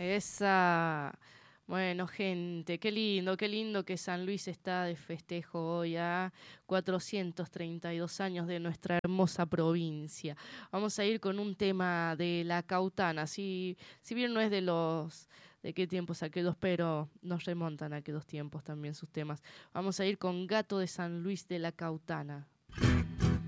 Esa. Bueno, gente, qué lindo que San Luis está de festejo hoy a 432 años de nuestra hermosa provincia. Vamos a ir con un tema de la Cautana, si bien no es de qué tiempos aquellos, pero nos remontan a aquellos tiempos también sus temas. Vamos a ir con Gato de San Luis de la Cautana.